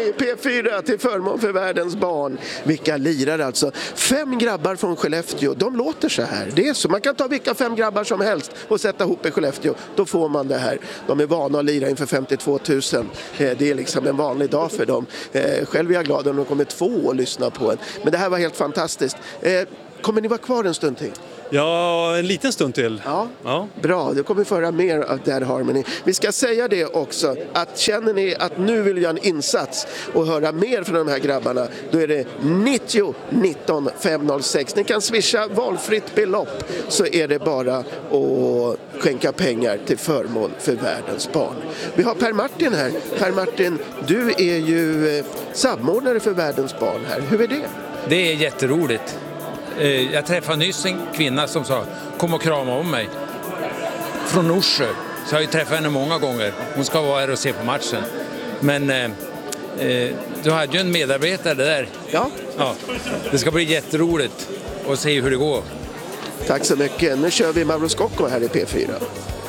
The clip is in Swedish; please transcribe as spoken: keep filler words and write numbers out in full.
i P fyra till förmån för världens barn. Vilka lirar alltså. Fem grabbar från Skellefteå, de låter så här. Det är så, man kan ta vilka fem grabbar som helst och sätta ihop i Skellefteå. Då får man det här. De är vana att lira inför femtiotvå tusen. Det är liksom en vanlig dag för dem. Själv är jag glad om de kommer två och lyssna på en. Men det här var helt fantastiskt. Kommer ni vara kvar en stund till? Ja, en liten stund till. Ja, ja. Bra. Du kommer föra mer av Dead Harmony. Vi ska säga det också, att känner ni att nu vill göra en insats och höra mer från de här grabbarna, då är det nittio nitton femhundrasex. Ni kan swisha valfritt belopp, så är det bara att skänka pengar till förmån för världens barn. Vi har Per Martin här. Per Martin, du är ju samordnare för världens barn här. Hur är det? Det är jätteroligt. Jag träffade nyss en kvinna som sa, kom och krama om mig. Från Norsjö. Så jag har ju träffat henne många gånger. Hon ska vara här och se på matchen. Men eh, du hade ju en medarbetare där. Ja. ja. Det ska bli jätteroligt att se hur det går. Tack så mycket. Nu kör vi Mauro Scocco här i P fyra.